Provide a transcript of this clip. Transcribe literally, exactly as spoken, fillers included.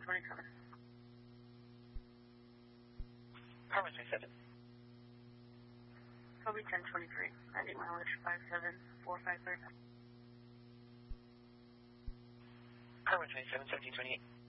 twenty-seven. Power twenty-seven. Kobe ten twenty-three, ninety mileage, five seven four five three. Power twenty-seven, seventeen twenty-eight.